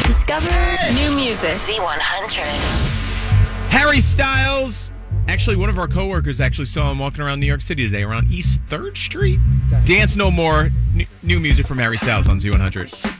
Discover new music. Z100. Harry Styles. Actually, one of our coworkers actually saw him walking around New York City today, around East 3rd Street. Dance No More. New music from Harry Styles on Z100.